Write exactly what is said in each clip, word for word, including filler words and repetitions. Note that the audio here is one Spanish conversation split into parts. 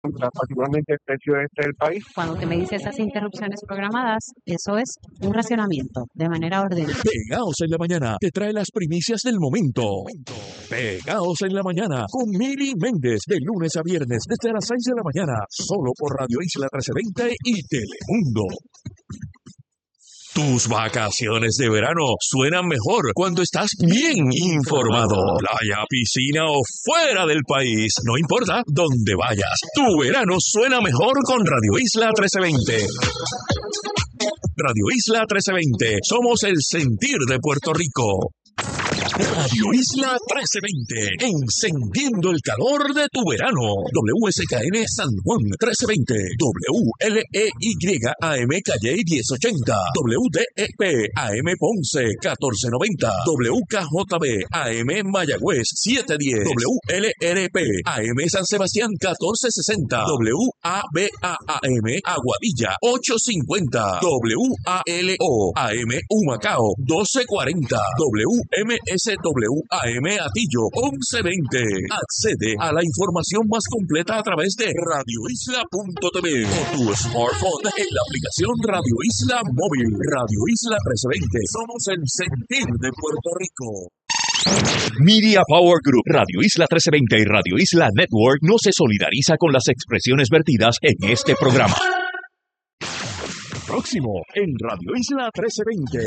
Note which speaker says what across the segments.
Speaker 1: particularmente el tercio este del país.
Speaker 2: Cuando usted me dice esas interrupciones programadas, eso es un racionamiento de manera ordenada.
Speaker 3: Pegaos en la mañana te trae las primicias del momento. Pegaos en la mañana con Mili Méndez de lunes a viernes desde las seis de la mañana, solo por Radio Isla trece veinte y Telemundo. Tus vacaciones de verano suenan mejor cuando estás bien informado. Playa, piscina o fuera del país, no importa dónde vayas. Tu verano suena mejor con Radio Isla trece veinte. Radio Isla trece veinte. Somos el sentir de Puerto Rico. Radio Isla trece veinte, encendiendo el calor de tu verano. W S K N San Juan trece veinte, W L E Y A M Calle diez ochenta, W D E P A M Ponce catorce noventa, W K J B A M Mayagüez setecientos diez, W L R P A M San Sebastián catorce sesenta, W A B A A M Aguadilla ochocientos cincuenta, W A L O A M Humacao doce cuarenta, W M S W A M Atillo once veinte. Accede a la información más completa a través de radio isla punto t v o tu smartphone en la aplicación Radio Isla Móvil. Radio Isla trece veinte. Somos el sentir de Puerto Rico. Media Power Group, Radio Isla trece veinte y Radio Isla Network no se solidariza con las expresiones vertidas en este programa. Próximo en Radio Isla trece veinte.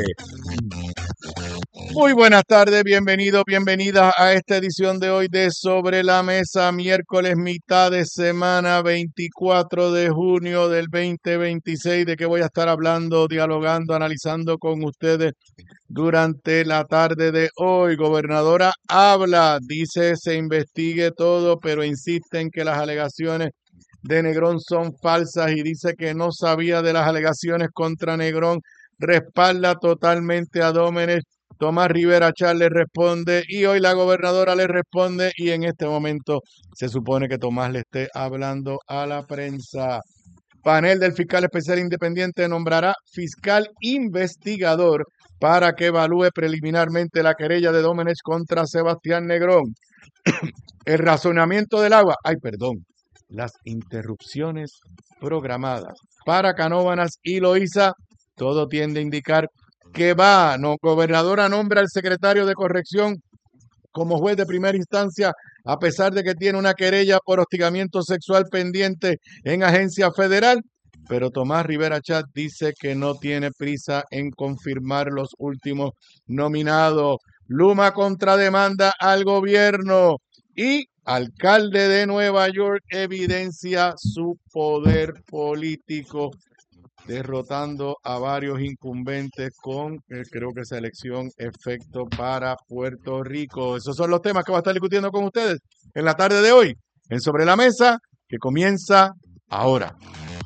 Speaker 4: Muy buenas tardes, bienvenidos, bienvenidas a esta edición de hoy de Sobre la Mesa, miércoles, mitad de semana, veinticuatro de junio del veinte veintiséis, de que voy a estar hablando, dialogando, analizando con ustedes durante la tarde de hoy. Gobernadora habla, dice se investigue todo, pero insiste en que las alegaciones de Negrón son falsas y dice que no sabía de las alegaciones contra Negrón, respalda totalmente a Domenech. Tomás Rivera Chats le responde y hoy la gobernadora le responde y en este momento se supone que Tomás le esté hablando a la prensa. Panel del fiscal especial independiente nombrará fiscal investigador para que evalúe preliminarmente la querella de Domenech contra Sebastián Negrón. El razonamiento del agua, ay perdón, las interrupciones programadas para Canóvanas y Loíza, todo tiende a indicar que va, no, gobernadora nombra al secretario de corrección como juez de primera instancia, a pesar de que tiene una querella por hostigamiento sexual pendiente en agencia federal, pero Tomás Rivera Chats dice que no tiene prisa en confirmar los últimos nominados. Luma contrademanda al gobierno y alcalde de Nueva York evidencia su poder político, derrotando a varios incumbentes con, eh, creo que esa elección, efecto para Puerto Rico. Esos son los temas que voy a estar discutiendo con ustedes en la tarde de hoy, en Sobre la Mesa, que comienza ahora.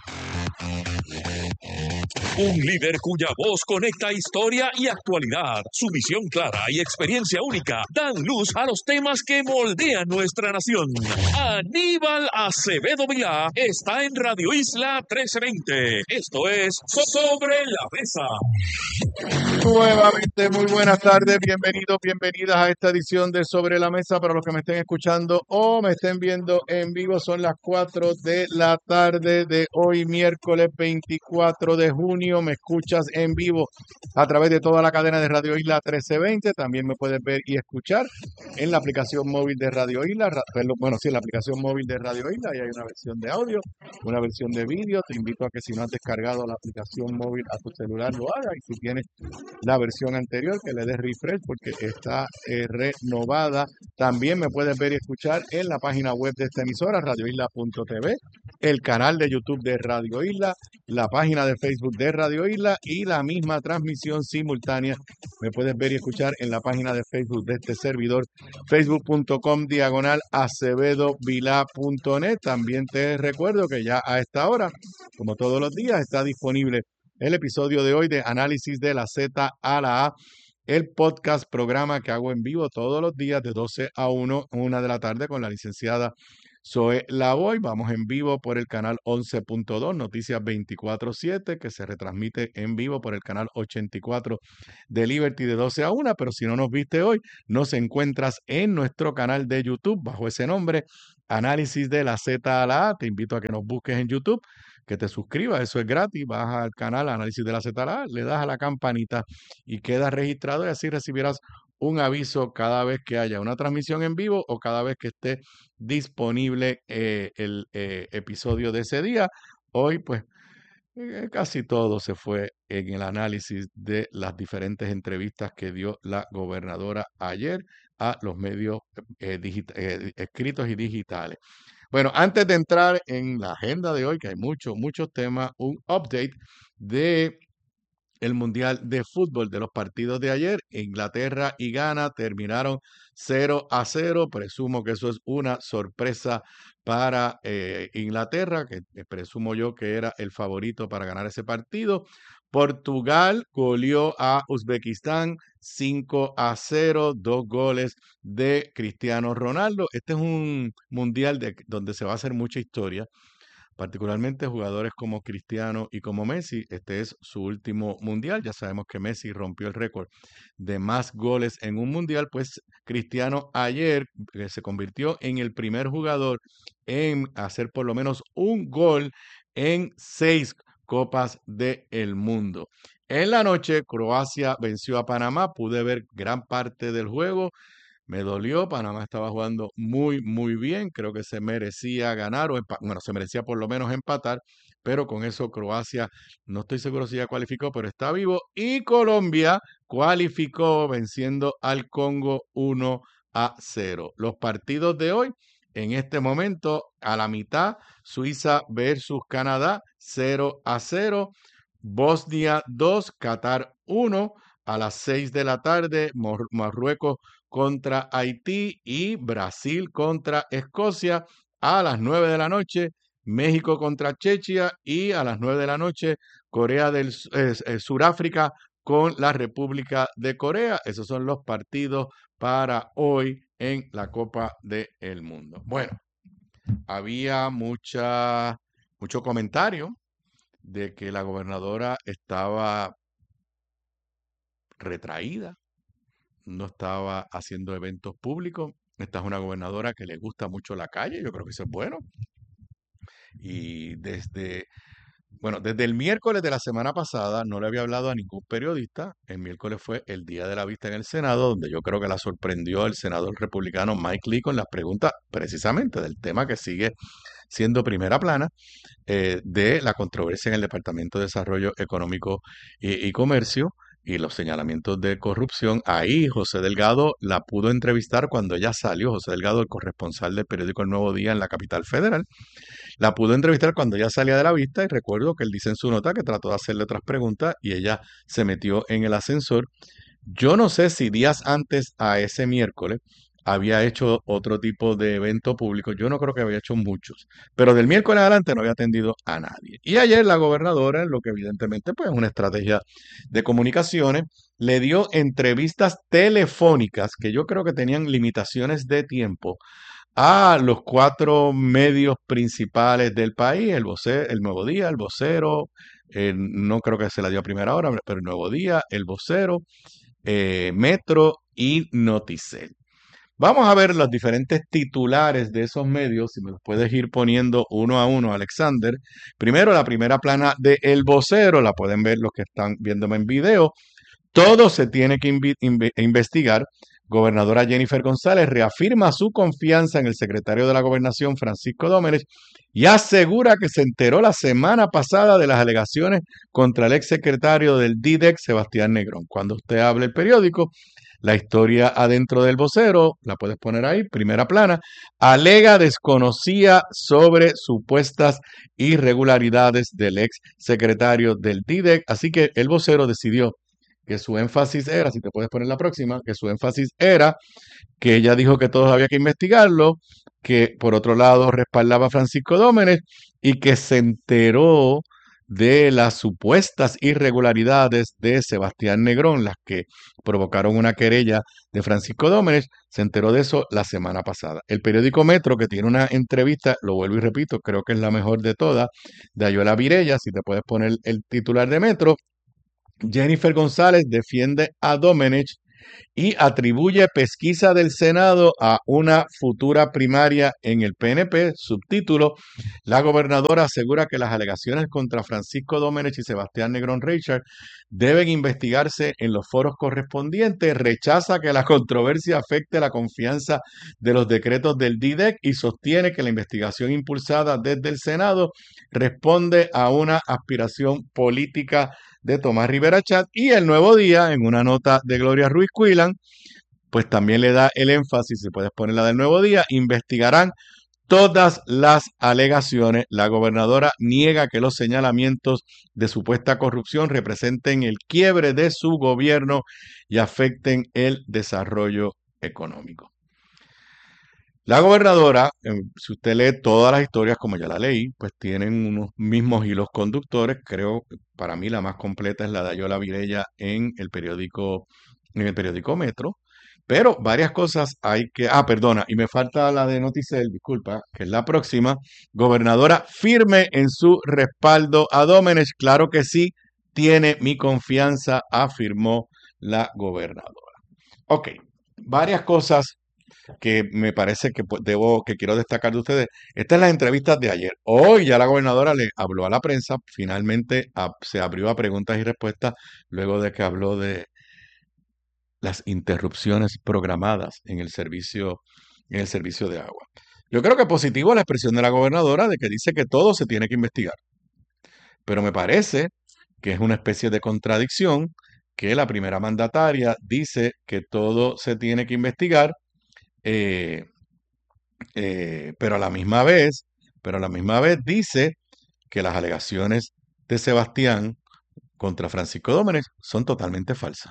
Speaker 3: Un líder cuya voz conecta historia y actualidad. Su visión clara y experiencia única dan luz a los temas que moldean nuestra nación. Aníbal Acevedo Vilá está en Radio Isla trece veinte. Esto es Sobre la Mesa.
Speaker 4: Nuevamente, muy buenas tardes, bienvenidos, bienvenidas a esta edición de Sobre la Mesa. Para los que me estén escuchando o me estén viendo en vivo, son las cuatro de la tarde de hoy, miércoles veinticuatro de junio. Me escuchas en vivo a través de toda la cadena de Radio Isla trece veinte. También me puedes ver y escuchar en la aplicación móvil de Radio Isla. Bueno, sí, en la aplicación móvil de Radio Isla. Y hay una versión de audio, una versión de vídeo. Te invito a que si no has descargado la aplicación móvil a tu celular lo hagas. Y si tienes la versión anterior, que le des refresh porque está eh, renovada. También me puedes ver y escuchar en la página web de esta emisora, radio isla punto t v, el canal de YouTube de Radio Isla, la página de Facebook de Radio Isla y la misma transmisión simultánea. Me puedes ver y escuchar en la página de Facebook de este servidor, facebook punto com diagonal acevedo vilá punto net. También te recuerdo que ya a esta hora, como todos los días, está disponible el episodio de hoy de Análisis de la Z a la A, el podcast programa que hago en vivo todos los días de doce a una, una de la tarde con la licenciada Zoe Lavoy. Vamos en vivo por el canal once punto dos, Noticias veinticuatro siete, que se retransmite en vivo por el canal ochenta y cuatro de Liberty de doce a una, pero si no nos viste hoy, nos encuentras en nuestro canal de YouTube bajo ese nombre, Análisis de la Z a la A. Te invito a que nos busques en YouTube, que te suscribas, eso es gratis. Vas al canal Análisis de la Z a la A, le das a la campanita y quedas registrado y así recibirás un aviso cada vez que haya una transmisión en vivo o cada vez que esté disponible eh, el eh, episodio de ese día. Hoy, pues, eh, casi todo se fue en el análisis de las diferentes entrevistas que dio la gobernadora ayer a los medios eh, digita- eh, escritos y digitales. Bueno, antes de entrar en la agenda de hoy, que hay muchos, muchos temas, un update de el Mundial de Fútbol de los partidos de ayer. Inglaterra y Ghana terminaron cero a cero. Presumo que eso es una sorpresa para eh, Inglaterra, que eh, presumo yo que era el favorito para ganar ese partido. Portugal goleó a Uzbekistán cinco a cero, dos goles de Cristiano Ronaldo. Este es un mundial de, donde se va a hacer mucha historia, particularmente jugadores como Cristiano y como Messi. Este es su último mundial. Ya sabemos que Messi rompió el récord de más goles en un mundial, pues Cristiano ayer eh, se convirtió en el primer jugador en hacer por lo menos un gol en seis Copas del Mundo. En la noche, Croacia venció a Panamá. Pude ver gran parte del juego. Me dolió, Panamá estaba jugando muy, muy bien. Creo que se merecía ganar, o empa- bueno, se merecía por lo menos empatar, pero con eso Croacia, no estoy seguro si ya cualificó, pero está vivo. Y Colombia cualificó venciendo al Congo uno a cero. Los partidos de hoy, en este momento, a la mitad, Suiza versus Canadá, cero a cero. Bosnia dos, Qatar uno. A las seis de la tarde, Mor- Marruecos contra Haití y Brasil contra Escocia. A las nueve de la noche, México contra Chechia y a las nueve de la noche, Corea del Su- eh, eh, Suráfrica con la República de Corea. Esos son los partidos para hoy en la Copa del Mundo. Bueno, había mucha, mucho comentario de que la gobernadora estaba retraída, no estaba haciendo eventos públicos. Esta es una gobernadora que le gusta mucho la calle, yo creo que eso es bueno. Y desde, bueno, desde el miércoles de la semana pasada no le había hablado a ningún periodista. El miércoles fue el día de la vista en el Senado, donde yo creo que la sorprendió el senador republicano Mike Lee con las preguntas precisamente del tema que sigue siendo primera plana, eh, de la controversia en el Departamento de Desarrollo Económico y, y Comercio y los señalamientos de corrupción. Ahí José Delgado la pudo entrevistar cuando ella salió. José Delgado, el corresponsal del periódico El Nuevo Día en la capital federal, la pudo entrevistar cuando ella salía de la vista, y recuerdo que él dice en su nota que trató de hacerle otras preguntas y ella se metió en el ascensor. Yo no sé si días antes a ese miércoles había hecho otro tipo de evento público. Yo no creo que había hecho muchos, pero del miércoles adelante no había atendido a nadie. Y ayer la gobernadora, en lo que evidentemente pues, es una estrategia de comunicaciones, le dio entrevistas telefónicas que yo creo que tenían limitaciones de tiempo a los cuatro medios principales del país: el vocero, el Nuevo Día, el Vocero, eh, no creo que se la dio a primera hora, pero el Nuevo Día, el Vocero, eh, Metro y Noticel. Vamos a ver los diferentes titulares de esos medios, si me los puedes ir poniendo uno a uno, Alexander. Primero, la primera plana de El Vocero, la pueden ver los que están viéndome en video. Todo se tiene que invi- inve- investigar. Gobernadora Jennifer González reafirma su confianza en el secretario de la Gobernación, Francisco Dómenech, y asegura que se enteró la semana pasada de las alegaciones contra el exsecretario del D I D E C, Sebastián Negrón. Cuando usted hable el periódico, la historia adentro del Vocero, la puedes poner ahí, primera plana, alega desconocía sobre supuestas irregularidades del ex secretario del D I D E C, así que el Vocero decidió que su énfasis era, si te puedes poner la próxima, que su énfasis era que ella dijo que todos había que investigarlo, que por otro lado respaldaba a Francisco Dómenech y que se enteró de las supuestas irregularidades de Sebastián Negrón, las que provocaron una querella de Francisco Dómenech. Se enteró de eso la semana pasada. El periódico Metro, que tiene una entrevista, lo vuelvo y repito, creo que es la mejor de todas, de Ayola Virella, si te puedes poner el titular de Metro: Jennifer González defiende a Dómenech y atribuye pesquisa del Senado a una futura primaria en el P N P. Subtítulo: la gobernadora asegura que las alegaciones contra Francisco Domenech y Sebastián Negrón Reichard deben investigarse en los foros correspondientes. Rechaza que la controversia afecte la confianza de los decretos del D I D E C y sostiene que la investigación impulsada desde el Senado responde a una aspiración política de Tomás Rivera Chat. Y El Nuevo Día, en una nota de Gloria Ruiz Cuilan, pues también le da el énfasis, si puedes poner la del Nuevo Día: investigarán todas las alegaciones. La gobernadora niega que los señalamientos de supuesta corrupción representen el quiebre de su gobierno y afecten el desarrollo económico. La gobernadora, eh, si usted lee todas las historias, como ya la leí, pues tienen unos mismos hilos conductores. Creo que para mí la más completa es la de Ayola Virella en el periódico, en el periódico Metro. Pero varias cosas hay que... Ah, perdona, y me falta la de Noticel, disculpa, que es la próxima. Gobernadora firme en su respaldo a Domenech. Claro que sí, tiene mi confianza, afirmó la gobernadora. Ok, varias cosas que me parece que pues, debo, que quiero destacar de ustedes. Estas son las entrevistas de ayer. Hoy ya la gobernadora le habló a la prensa, finalmente a, se abrió a preguntas y respuestas luego de que habló de las interrupciones programadas en el servicio, en el servicio de agua. Yo creo que positivo la expresión de la gobernadora de que dice que todo se tiene que investigar. Pero me parece que es una especie de contradicción que la primera mandataria dice que todo se tiene que investigar, Eh, eh, pero a la misma vez, pero a la misma vez dice que las alegaciones de Sebastián contra Francisco Domenech son totalmente falsas.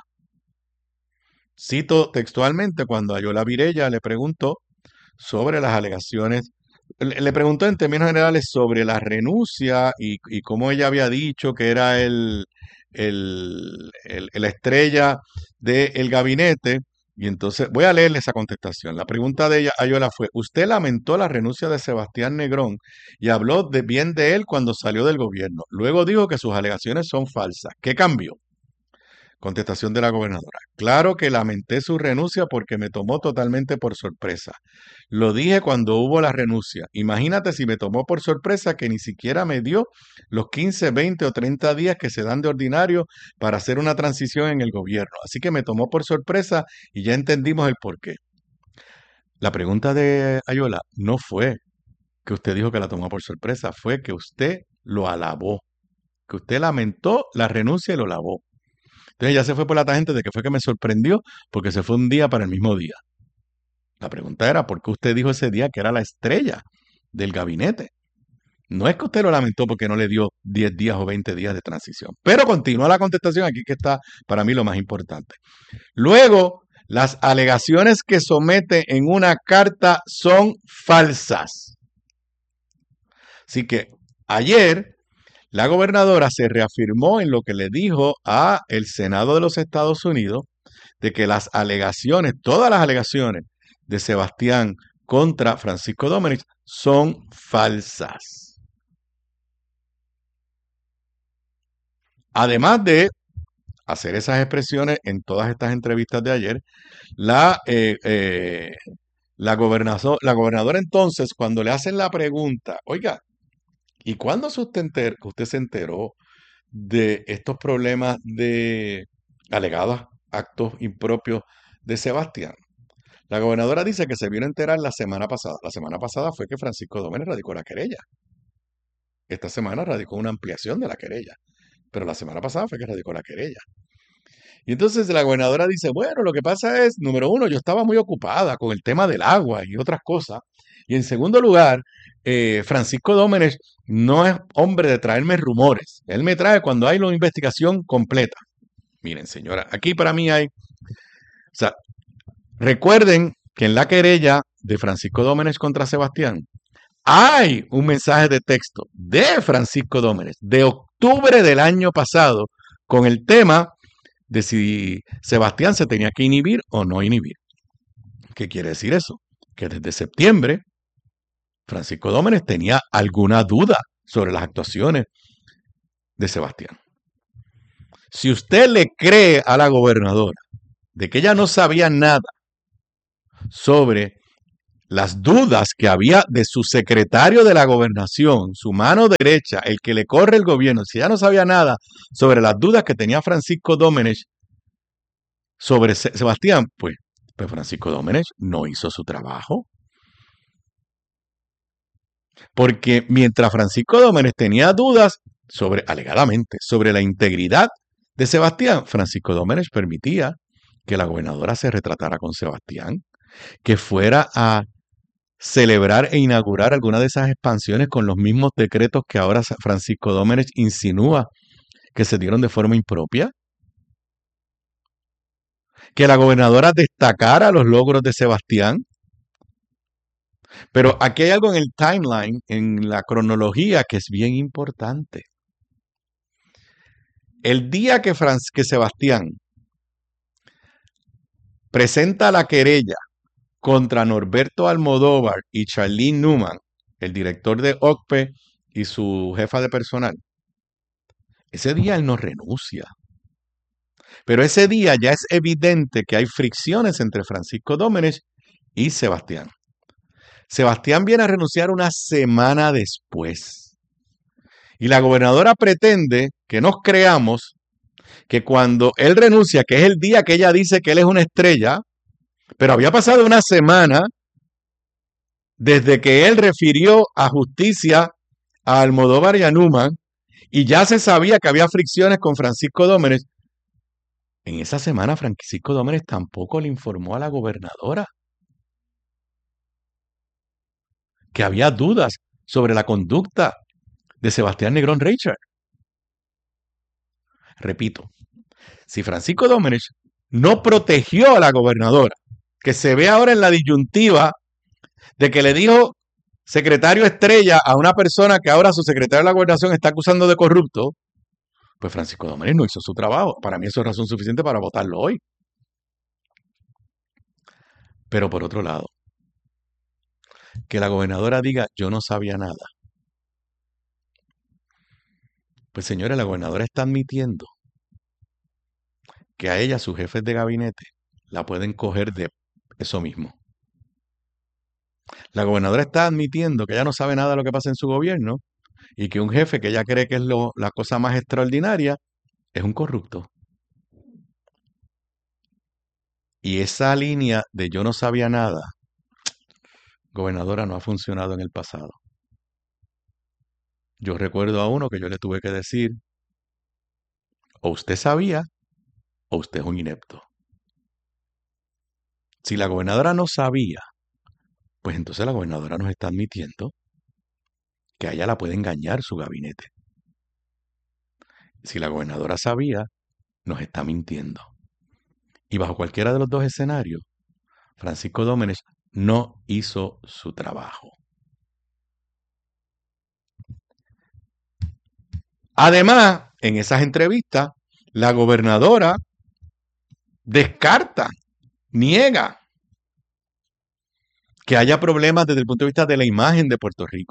Speaker 4: Cito textualmente cuando Ayola Virella le preguntó sobre las alegaciones, le, le preguntó en términos generales sobre la renuncia y, y cómo ella había dicho que era el, el, el- la estrella del gabinete. Y entonces voy a leerle esa contestación. La pregunta de ella, Ayola, fue: ¿usted lamentó la renuncia de Sebastián Negrón y habló de bien de él cuando salió del gobierno? Luego dijo que sus alegaciones son falsas. ¿Qué cambió? Contestación de la gobernadora: claro que lamenté su renuncia porque me tomó totalmente por sorpresa. Lo dije cuando hubo la renuncia. Imagínate si me tomó por sorpresa que ni siquiera me dio los quince, veinte o treinta días que se dan de ordinario para hacer una transición en el gobierno. Así que me tomó por sorpresa y ya entendimos el porqué. La pregunta de Ayola no fue que usted dijo que la tomó por sorpresa, fue que usted lo alabó, que usted lamentó la renuncia y lo alabó. Entonces ya se fue por la tangente de que fue que me sorprendió porque se fue un día para el mismo día. La pregunta era: ¿por qué usted dijo ese día que era la estrella del gabinete? No es que usted lo lamentó porque no le dio diez días o veinte días de transición. Pero continúa la contestación, aquí que está para mí lo más importante. Luego, las alegaciones que somete en una carta son falsas. Así que ayer la gobernadora se reafirmó en lo que le dijo a el Senado de los Estados Unidos, de que las alegaciones, todas las alegaciones de Sebastián contra Francisco Domenech son falsas. Además de hacer esas expresiones en todas estas entrevistas de ayer, la, eh, eh, la, gobernazo- la gobernadora entonces, cuando le hacen la pregunta: oiga, ¿y cuándo se usted, enter- usted se enteró de estos problemas de alegados actos impropios de Sebastián? La gobernadora dice que se vino a enterar la semana pasada. La semana pasada fue que Francisco Domenech radicó la querella. Esta semana radicó una ampliación de la querella, pero la semana pasada fue que radicó la querella. Y entonces la gobernadora dice: bueno, lo que pasa es, número uno, yo estaba muy ocupada con el tema del agua y otras cosas. Y en segundo lugar, eh, Francisco Domenech no es hombre de traerme rumores. Él me trae cuando hay una investigación completa. Miren, señora, aquí para mí hay... O sea, recuerden que en la querella de Francisco Domenech contra Sebastián hay un mensaje de texto de Francisco Domenech de octubre del año pasado con el tema de si Sebastián se tenía que inhibir o no inhibir. ¿Qué quiere decir eso? Que desde septiembre Francisco Domenech tenía alguna duda sobre las actuaciones de Sebastián. Si usted le cree a la gobernadora de que ella no sabía nada sobre las dudas que había de su secretario de la gobernación, su mano derecha, el que le corre el gobierno, si ella no sabía nada sobre las dudas que tenía Francisco Domenech sobre Sebastián, pues, pues Francisco Domenech no hizo su trabajo. Porque mientras Francisco Domenech tenía dudas sobre, alegadamente, sobre la integridad de Sebastián, Francisco Domenech permitía que la gobernadora se retratara con Sebastián, que fuera a celebrar e inaugurar alguna de esas expansiones con los mismos decretos que ahora Francisco Domenech insinúa que se dieron de forma impropia. Que la gobernadora destacara los logros de Sebastián. Pero aquí hay algo en el timeline, en la cronología, que es bien importante. El día que, Franz, que Sebastián presenta la querella contra Norberto Almodóvar y Charlene Newman, el director de O C P E y su jefa de personal, ese día él no renuncia. Pero ese día ya es evidente que hay fricciones entre Francisco Domenech y Sebastián. Sebastián viene a renunciar una semana después. Y la gobernadora pretende que nos creamos que cuando él renuncia, que es el día que ella dice que él es una estrella, pero había pasado una semana desde que él refirió a justicia a Almodóvar y a Newman, y ya se sabía que había fricciones con Francisco Domenech. En esa semana Francisco Domenech tampoco le informó a la gobernadora que había dudas sobre la conducta de Sebastián Negrón Reichert. Repito, si Francisco Domenech no protegió a la gobernadora, que se ve ahora en la disyuntiva de que le dijo secretario estrella a una persona que ahora su secretario de la gobernación está acusando de corrupto, pues Francisco Domenech no hizo su trabajo. Para mí eso es razón suficiente para votarlo hoy. Pero por otro lado, que la gobernadora diga, yo no sabía nada. Pues señores, la gobernadora está admitiendo que a ella, sus jefes de gabinete, la pueden coger de eso mismo. La gobernadora está admitiendo que ella no sabe nada de lo que pasa en su gobierno y que un jefe que ella cree que es lo, la cosa más extraordinaria es un corrupto. Y esa línea de yo no sabía nada, gobernadora, no ha funcionado en el pasado. Yo recuerdo a uno que yo le tuve que decir, o usted sabía, o usted es un inepto. Si la gobernadora no sabía, pues entonces la gobernadora nos está admitiendo que a ella la puede engañar su gabinete. Si la gobernadora sabía, nos está mintiendo. Y bajo cualquiera de los dos escenarios, Francisco Domenech no hizo su trabajo. Además, en esas entrevistas, la gobernadora descarta, niega que haya problemas desde el punto de vista de la imagen de Puerto Rico.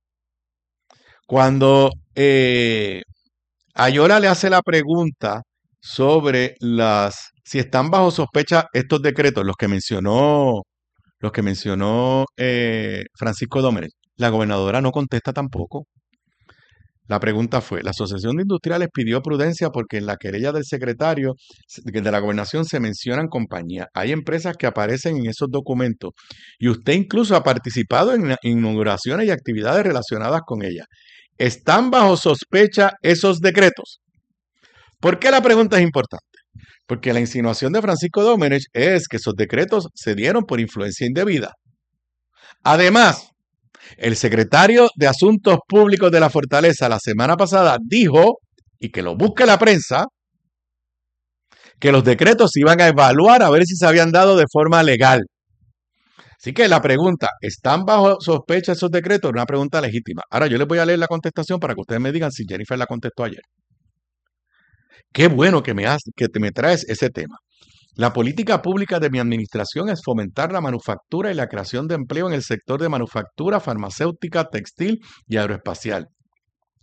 Speaker 4: Cuando eh, Ayola le hace la pregunta sobre las si están bajo sospecha estos decretos, los que mencionó, los que mencionó eh, Francisco Domenech, la gobernadora no contesta tampoco. La pregunta fue, la Asociación de Industriales pidió prudencia porque en la querella del secretario de la gobernación se mencionan compañías. Hay empresas que aparecen en esos documentos y usted incluso ha participado en inauguraciones y actividades relacionadas con ellas. ¿Están bajo sospecha esos decretos? ¿Por qué la pregunta es importante? Porque la insinuación de Francisco Domenech es que esos decretos se dieron por influencia indebida. Además, el secretario de Asuntos Públicos de la Fortaleza la semana pasada dijo, y que lo busque la prensa, que los decretos se iban a evaluar a ver si se habían dado de forma legal. Así que la pregunta, ¿están bajo sospecha esos decretos? Es una pregunta legítima. Ahora yo les voy a leer la contestación para que ustedes me digan si Jennifer la contestó ayer. Qué bueno que me, has, que te me traes ese tema. La política pública de mi administración es fomentar la manufactura y la creación de empleo en el sector de manufactura, farmacéutica, textil y aeroespacial.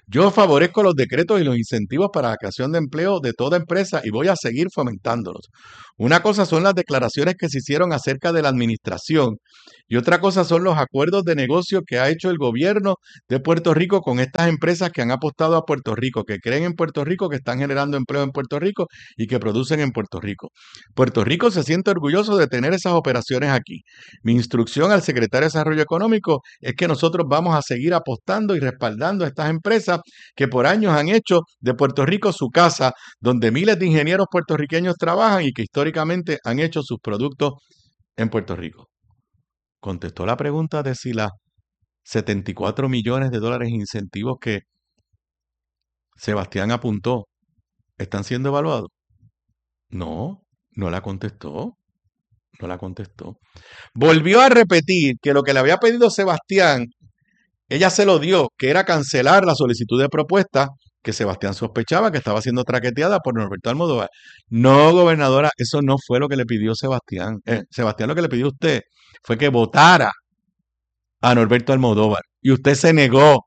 Speaker 4: Yo favorezco los decretos y los incentivos para la creación de empleo de toda empresa y voy a seguir fomentándolos. Una cosa son las declaraciones que se hicieron acerca de la administración y otra cosa son los acuerdos de negocio que ha hecho el gobierno de Puerto Rico con estas empresas que han apostado a Puerto Rico, que creen en Puerto Rico, que están generando empleo en Puerto Rico y que producen en Puerto Rico. Puerto Rico se siente orgulloso de tener esas operaciones aquí. Mi instrucción al secretario de Desarrollo Económico es que nosotros vamos a seguir apostando y respaldando a estas empresas que por años han hecho de Puerto Rico su casa, donde miles de ingenieros puertorriqueños trabajan y que históricamente han hecho sus productos en Puerto Rico. Contestó la pregunta de si las setenta y cuatro millones de dólares en incentivos que Sebastián apuntó están siendo evaluados. No, no la contestó. No la contestó. Volvió a repetir que lo que le había pedido Sebastián, ella se lo dio, que era cancelar la solicitud de propuesta que Sebastián sospechaba que estaba siendo traqueteada por Norberto Almodóvar. No, gobernadora, eso no fue lo que le pidió Sebastián. Eh, Sebastián, lo que le pidió a usted fue que votara a Norberto Almodóvar y usted se negó.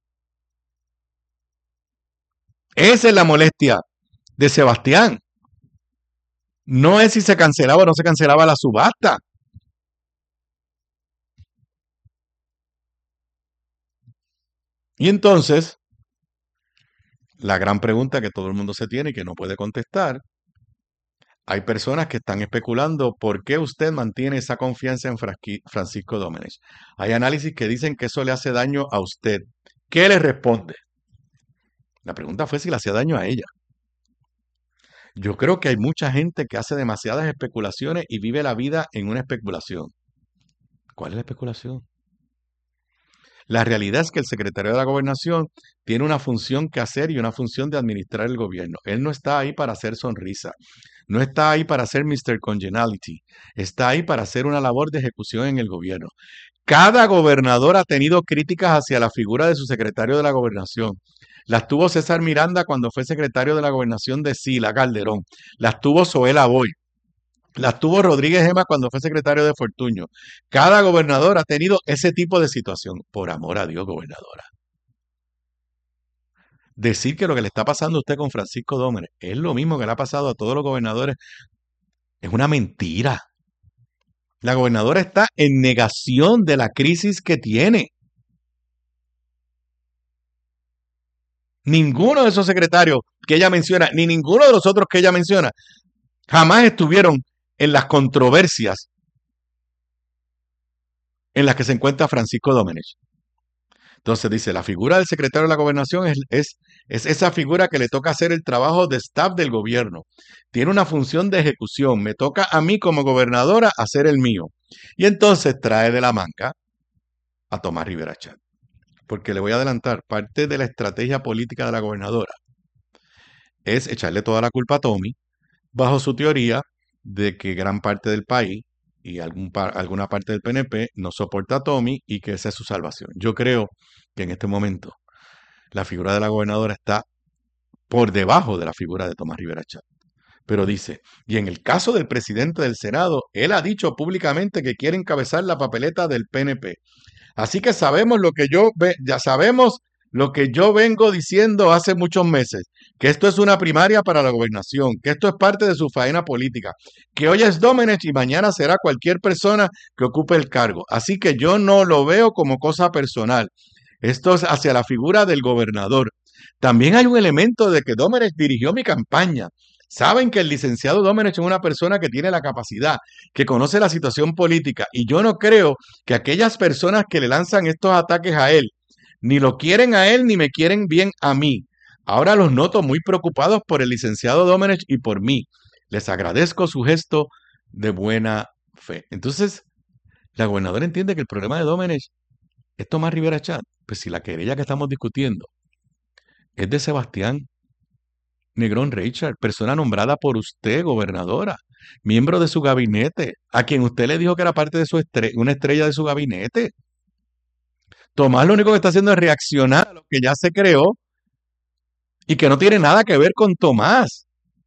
Speaker 4: Esa es la molestia de Sebastián. No es si se cancelaba o no se cancelaba la subasta. Y entonces, la gran pregunta que todo el mundo se tiene y que no puede contestar, hay personas que están especulando por qué usted mantiene esa confianza en Francisco Domenech. Hay análisis que dicen que eso le hace daño a usted. ¿Qué le responde? La pregunta fue si le hacía daño a ella. Yo creo que hay mucha gente que hace demasiadas especulaciones y vive la vida en una especulación. ¿Cuál es la especulación? La realidad es que el secretario de la Gobernación tiene una función que hacer y una función de administrar el gobierno. Él no está ahí para hacer sonrisa, no está ahí para hacer mister Congeniality, está ahí para hacer una labor de ejecución en el gobierno. Cada gobernador ha tenido críticas hacia la figura de su secretario de la Gobernación. Las tuvo César Miranda cuando fue secretario de la Gobernación de Sila, Calderón. Las tuvo Zoela Boy. Las tuvo Rodríguez Gema cuando fue secretario de Fortuño. Cada gobernador ha tenido ese tipo de situación. Por amor a Dios, gobernadora. Decir que lo que le está pasando a usted con Francisco Domenech es lo mismo que le ha pasado a todos los gobernadores es una mentira. La gobernadora está en negación de la crisis que tiene. Ninguno de esos secretarios que ella menciona, ni ninguno de los otros que ella menciona, jamás estuvieron en las controversias en las que se encuentra Francisco Domenech. Entonces dice, la figura del secretario de la Gobernación es, es, es esa figura que le toca hacer el trabajo de staff del gobierno. Tiene una función de ejecución. Me toca a mí como gobernadora hacer el mío. Y entonces trae de la manga a Tomás Rivera Chat. Porque le voy a adelantar, parte de la estrategia política de la gobernadora es echarle toda la culpa a Tommy, bajo su teoría de que gran parte del país y algún par, alguna parte del P N P no soporta a Tommy y que esa es su salvación. Yo creo que en este momento la figura de la gobernadora está por debajo de la figura de Tomás Rivera Chat. Pero dice, y en el caso del presidente del Senado, él ha dicho públicamente que quiere encabezar la papeleta del P N P. Así que sabemos lo que yo ve, ya sabemos lo que yo vengo diciendo hace muchos meses, que esto es una primaria para la gobernación, que esto es parte de su faena política, que hoy es Domenech y mañana será cualquier persona que ocupe el cargo. Así que yo no lo veo como cosa personal. Esto es hacia la figura del gobernador. También hay un elemento de que Domenech dirigió mi campaña. Saben que el licenciado Domenech es una persona que tiene la capacidad, que conoce la situación política, y yo no creo que aquellas personas que le lanzan estos ataques a él, ni lo quieren a él, ni me quieren bien a mí. Ahora los noto muy preocupados por el licenciado Domenech y por mí. Les agradezco su gesto de buena fe. Entonces, la gobernadora entiende que el problema de Domenech es Tomás Rivera Chat. Pues si la querella que estamos discutiendo es de Sebastián Negrón Richard, persona nombrada por usted, gobernadora, miembro de su gabinete, a quien usted le dijo que era parte de su estre- una estrella de su gabinete. Tomás lo único que está haciendo es reaccionar a lo que ya se creó y que no tiene nada que ver con Tomás.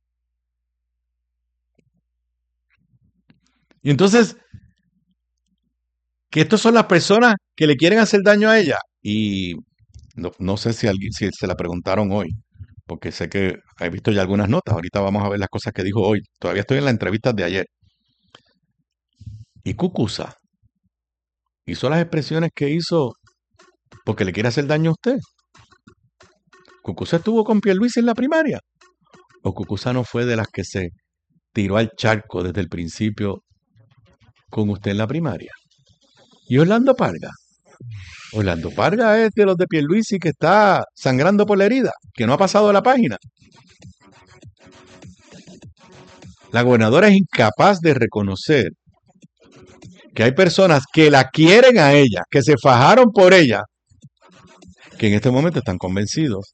Speaker 4: Y entonces, que estas son las personas que le quieren hacer daño a ella. Y No, no sé si, alguien, si se la preguntaron hoy, porque sé que he visto ya algunas notas. Ahorita vamos a ver las cosas que dijo hoy. Todavía estoy en la entrevista de ayer. Y Cucuza hizo las expresiones que hizo porque le quiere hacer daño a usted. ¿Cucuza estuvo con Pierluisi en la primaria? ¿O Cucuza no fue de las que se tiró al charco desde el principio con usted en la primaria? ¿Y Orlando Parga? Orlando Parga es de los de Pierluisi que está sangrando por la herida, que no ha pasado la página. La gobernadora es incapaz de reconocer que hay personas que la quieren a ella, que se fajaron por ella, que en este momento están convencidos,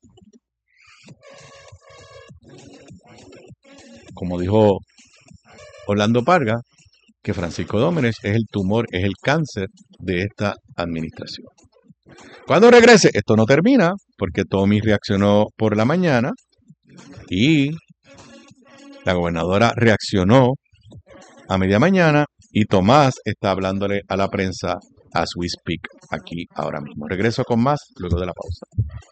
Speaker 4: como dijo Orlando Parga, que Francisco Dómenes es el tumor, es el cáncer de esta administración. Cuando regrese, esto no termina, porque Tommy reaccionó por la mañana y la gobernadora reaccionó a media mañana y Tomás está hablándole a la prensa as we speak, aquí ahora mismo. Regreso con más luego de la pausa.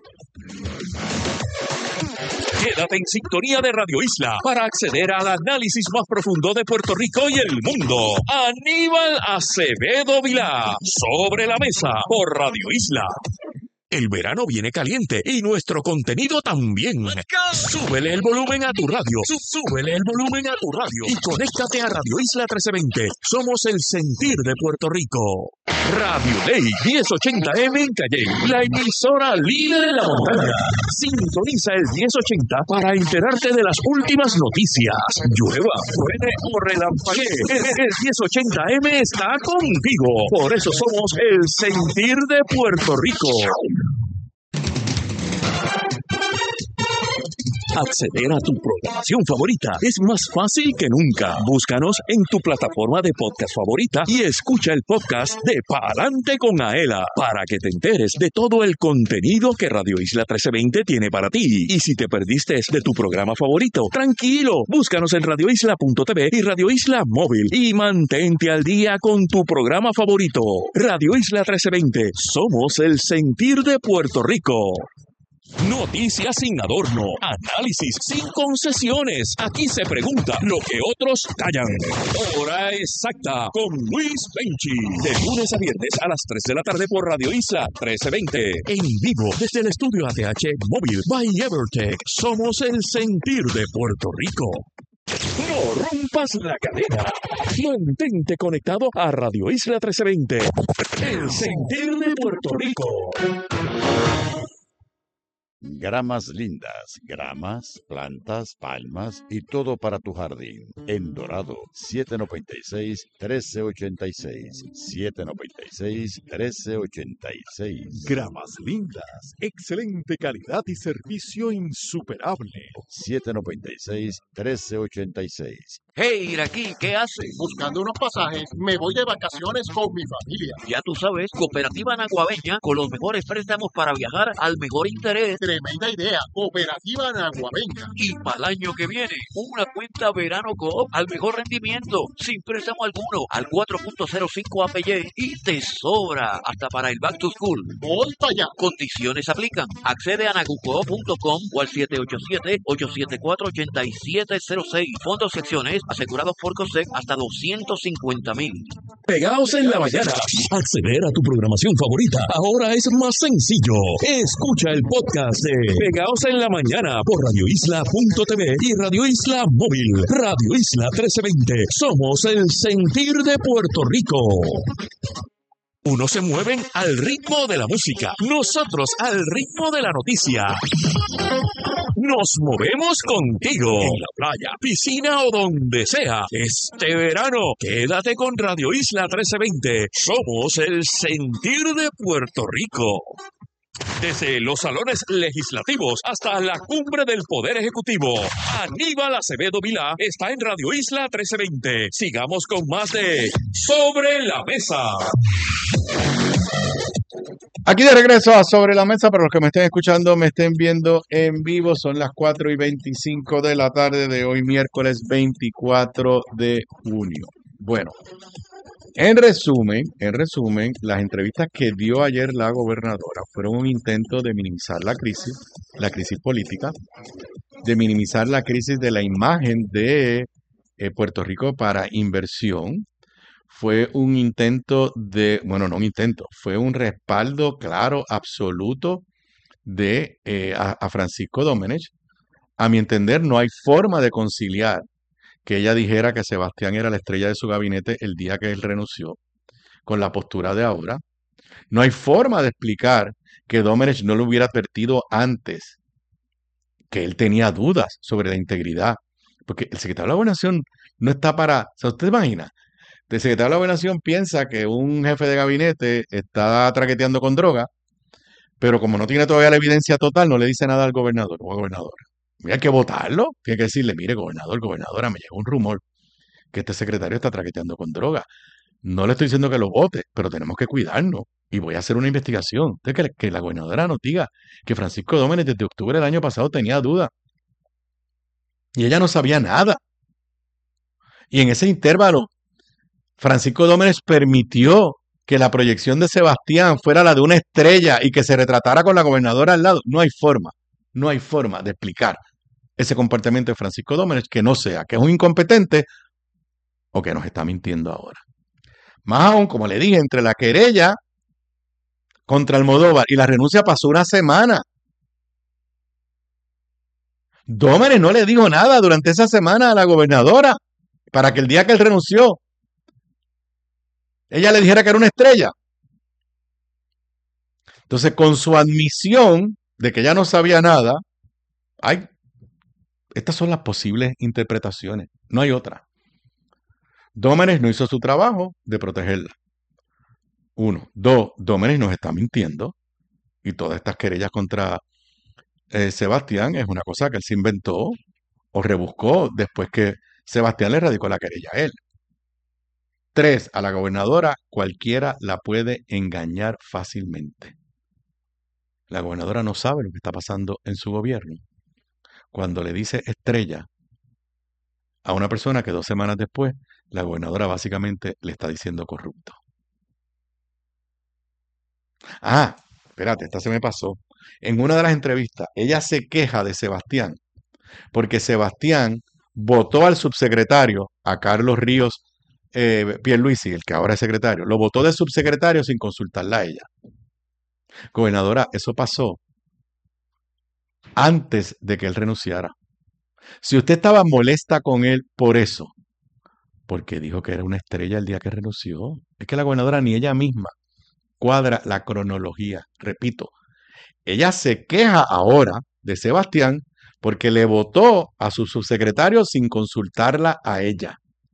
Speaker 3: Quédate en sintonía de Radio Isla para acceder al análisis más profundo de Puerto Rico y el mundo. Aníbal Acevedo Vilá, Sobre la Mesa, por Radio Isla. El verano viene caliente y nuestro contenido también. Súbele el volumen a tu radio. Súbele el volumen a tu radio. Y conéctate a Radio Isla trece veinte. Somos el sentir de Puerto Rico. Radio Ley diez ochenta eme en Calle, la emisora líder en la montaña. Sintoniza el diez ochenta para enterarte de las últimas noticias. Llueva, truene o relampaguee. El, el diez ochenta eme está contigo. Por eso somos el sentir de Puerto Rico. Acceder a tu programación favorita es más fácil que nunca. Búscanos en tu plataforma de podcast favorita y escucha el podcast de Pa'lante con Aela para que te enteres de todo el contenido que Radio Isla trece veinte tiene para ti. Y si te perdiste de tu programa favorito, tranquilo, búscanos en radio isla punto t v y Radio Isla Móvil y mantente al día con tu programa favorito. Radio Isla trece veinte, somos el sentir de Puerto Rico. Noticias sin adorno, análisis sin concesiones. Aquí se pregunta lo que otros callan. Hora exacta con Luis Benchi. De lunes a viernes a las tres de la tarde por Radio Isla trece veinte. En vivo desde el estudio A T H Móvil by Evertech. Somos el sentir de Puerto Rico. No rompas la cadena. Mantente conectado a Radio Isla trece veinte. El sentir de Puerto Rico.
Speaker 5: Gramas lindas, gramas, plantas, palmas y todo para tu jardín. En Dorado, siete noventa y seis, trece ochenta y seis. siete noventa y seis, trece ochenta y seis.
Speaker 6: Gramas lindas, excelente calidad y servicio insuperable.
Speaker 5: siete noventa y seis, trece ochenta y seis.
Speaker 7: Hey, Iraquí, ¿qué haces?
Speaker 8: Buscando unos pasajes, me voy de vacaciones con mi familia.
Speaker 7: Ya tú sabes, Cooperativa Naguabeña, con los mejores préstamos para viajar al mejor interés.
Speaker 8: Tremenda idea, Cooperativa Naguabeña.
Speaker 7: Y para el año que viene, una cuenta Verano Coop al mejor rendimiento, sin préstamo alguno, al cuatro punto cero cinco A P Y y te sobra hasta para el Back to School.
Speaker 8: Voy para allá.
Speaker 7: Condiciones aplican. Accede a nagucoop punto com o al siete ocho siete, ocho siete cuatro, ocho siete cero seis. Fondos secciones asegurados por COSEC hasta doscientos cincuenta mil.
Speaker 3: Pegaos en la mañana. Acceder a tu programación favorita ahora es más sencillo. Escucha el podcast de Pegaos en la mañana por radio isla punto t v y Radio Isla Móvil. Radio Isla trece veinte. Somos el sentir de Puerto Rico. Unos se mueven al ritmo de la música, nosotros al ritmo de la noticia. Nos movemos contigo en la playa, piscina o donde sea. Este verano, quédate con Radio Isla trece veinte. Somos el sentir de Puerto Rico. Desde los salones legislativos hasta la cumbre del Poder Ejecutivo, Aníbal Acevedo Vilá está en Radio Isla trece veinte. Sigamos con más de Sobre la Mesa.
Speaker 4: Aquí de regreso a Sobre la Mesa, para los que me estén escuchando, me estén viendo en vivo, son las cuatro y veinticinco de la tarde de hoy, miércoles veinticuatro de junio. Bueno, En resumen, en resumen, las entrevistas que dio ayer la gobernadora fueron un intento de minimizar la crisis, la crisis política, de minimizar la crisis de la imagen de eh, Puerto Rico para inversión. Fue un intento de, bueno, no un intento, fue un respaldo claro, absoluto de eh, a, a Francisco Domenech. A mi entender, no hay forma de conciliar que ella dijera que Sebastián era la estrella de su gabinete el día que él renunció, con la postura de ahora. No hay forma de explicar que Domenech no lo hubiera advertido antes, que él tenía dudas sobre la integridad, porque el secretario de la Gobernación no está para, o sea, ¿usted imagina? El secretario de la Gobernación piensa que un jefe de gabinete está traqueteando con droga, pero como no tiene todavía la evidencia total, no le dice nada al gobernador o a gobernadora. Mira, hay que votarlo. Tiene que decirle, mire, gobernador, gobernadora, me llegó un rumor que este secretario está traqueteando con droga. No le estoy diciendo que lo vote, pero tenemos que cuidarnos. Y voy a hacer una investigación. Entonces, que, que la gobernadora nos diga que Francisco Domenech desde octubre del año pasado tenía duda. Y ella no sabía nada. Y en ese intervalo, Francisco Domenech permitió que la proyección de Sebastián fuera la de una estrella y que se retratara con la gobernadora al lado. No hay forma, no hay forma de explicar ese comportamiento de Francisco Domenech que no sea que es un incompetente o que nos está mintiendo ahora. Más aún, como le dije, entre la querella contra Almodóvar y la renuncia pasó una semana. Domenech no le dijo nada durante esa semana a la gobernadora para que el día que él renunció ella le dijera que era una estrella. Entonces, con su admisión de que ella no sabía nada, hay, estas son las posibles interpretaciones. No hay otra. Domenech no hizo su trabajo de protegerla. Uno. Dos. Domenech nos está mintiendo. Y todas estas querellas contra eh, Sebastián es una cosa que él se inventó o rebuscó después que Sebastián le radicó la querella a él. Tres, a la gobernadora cualquiera la puede engañar fácilmente. La gobernadora no sabe lo que está pasando en su gobierno. Cuando le dice estrella a una persona que dos semanas después, la gobernadora básicamente le está diciendo corrupto. Ah, espérate, esta se me pasó. En una de las entrevistas, ella se queja de Sebastián, porque Sebastián votó al subsecretario, a Carlos Ríos eh, Pierluisi, el que ahora es secretario, lo votó de subsecretario sin consultarla a ella. Gobernadora, eso pasó antes de que él renunciara. Si usted estaba molesta con él por eso, porque dijo que era una estrella el día que renunció, es que la gobernadora ni ella misma cuadra la cronología. Repito, ella se queja ahora de Sebastián porque le votó a su subsecretario sin consultarla a ella.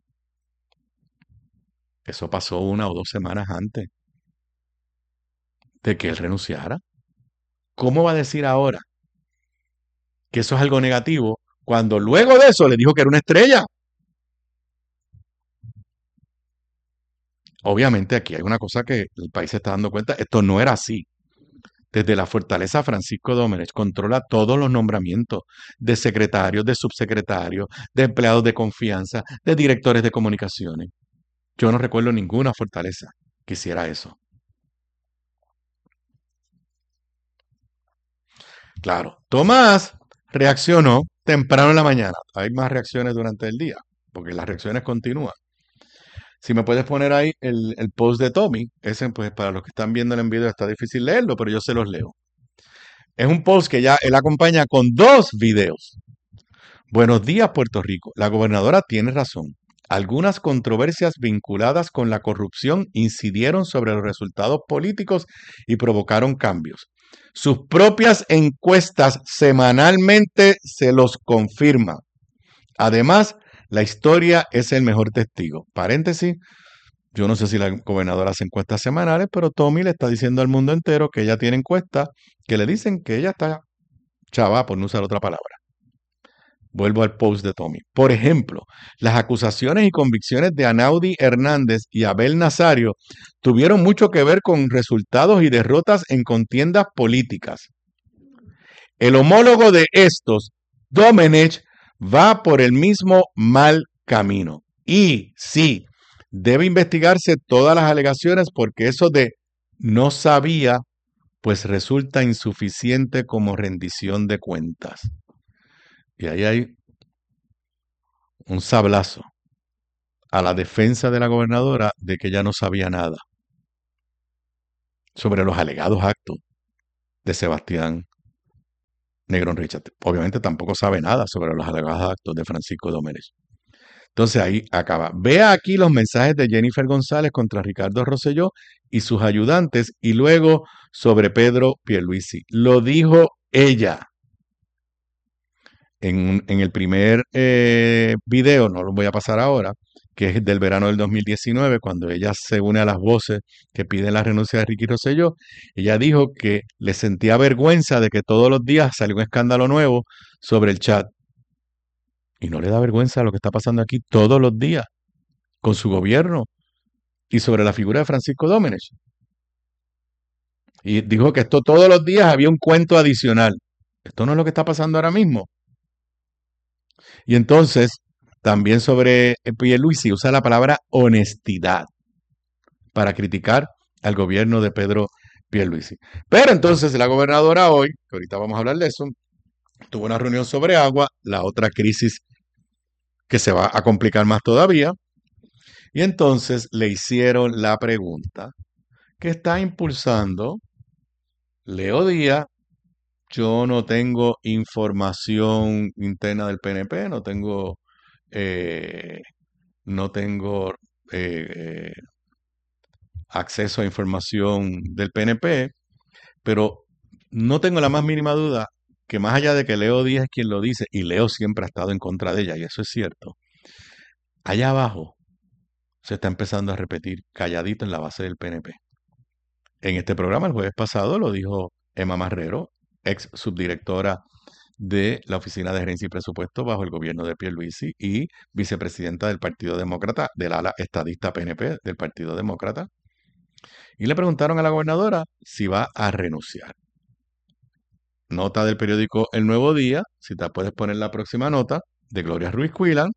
Speaker 4: Eso pasó una o dos semanas antes de que él renunciara. ¿Cómo va a decir ahora que eso es algo negativo cuando luego de eso le dijo que era una estrella? Obviamente aquí hay una cosa que el país se está dando cuenta, esto no era así. Desde la fortaleza, Francisco Domenech controla todos los nombramientos de secretarios, de subsecretarios, de empleados de confianza, de directores de comunicaciones. Yo no recuerdo ninguna fortaleza que hiciera eso. Claro, Tomás reaccionó temprano en la mañana. Hay más reacciones durante el día, porque las reacciones continúan. Si me puedes poner ahí el, el post de Tommy, ese pues para los que están viendo en video está difícil leerlo, pero yo se los leo. Es un post que ya él acompaña con dos videos. Buenos días, Puerto Rico. La gobernadora tiene razón. Algunas controversias vinculadas con la corrupción incidieron sobre los resultados políticos y provocaron cambios. Sus propias encuestas semanalmente se los confirman. Además, la historia es el mejor testigo. Paréntesis, yo no sé si la gobernadora hace encuestas semanales, pero Tommy le está diciendo al mundo entero que ella tiene encuestas que le dicen que ella está chava, por no usar otra palabra. Vuelvo al post de Tommy. Por ejemplo, las acusaciones y convicciones de Anaudi Hernández y Abel Nazario tuvieron mucho que ver con resultados y derrotas en contiendas políticas. El homólogo de estos, Domenech, va por el mismo mal camino. Y sí, debe investigarse todas las alegaciones porque eso de no sabía, pues resulta insuficiente como rendición de cuentas. Y ahí hay un sablazo a la defensa de la gobernadora de que ella no sabía nada sobre los alegados actos de Sebastián Negrón Richard. Obviamente tampoco sabe nada sobre los alegados actos de Francisco Domenech. Entonces ahí acaba. Vea aquí los mensajes de Jennifer González contra Ricardo Rosselló y sus ayudantes y luego sobre Pedro Pierluisi. Lo dijo ella. En, en el primer eh, video, no lo voy a pasar ahora, que es del verano del dos mil diecinueve, cuando ella se une a las voces que piden la renuncia de Ricky Rosselló, ella dijo que le sentía vergüenza de que todos los días salió un escándalo nuevo sobre el chat. Y no le da vergüenza lo que está pasando aquí todos los días con su gobierno y sobre la figura de Francisco Domenech. Y dijo que esto todos los días había un cuento adicional. Esto no es lo que está pasando ahora mismo. Y entonces, también sobre Pierluisi usa la palabra honestidad para criticar al gobierno de Pedro Pierluisi. Pero entonces la gobernadora hoy, que ahorita vamos a hablar de eso, tuvo una reunión sobre agua, la otra crisis que se va a complicar más todavía, y entonces le hicieron la pregunta que está impulsando Leo Díaz. Yo no tengo información interna del P N P, no tengo, eh, no tengo eh, acceso a información del P N P, pero no tengo la más mínima duda que más allá de que Leo Díaz es quien lo dice, y Leo siempre ha estado en contra de ella, y eso es cierto, allá abajo se está empezando a repetir calladito en la base del P N P. En este programa el jueves pasado lo dijo Emma Marrero, ex subdirectora de la Oficina de Gerencia y Presupuesto bajo el gobierno de Pierluisi y vicepresidenta del Partido Demócrata, del ala estadista P N P del Partido Demócrata. Y le preguntaron a la gobernadora si va a renunciar. Nota del periódico El Nuevo Día, si te puedes poner la próxima nota, de Gloria Ruiz Cuilan.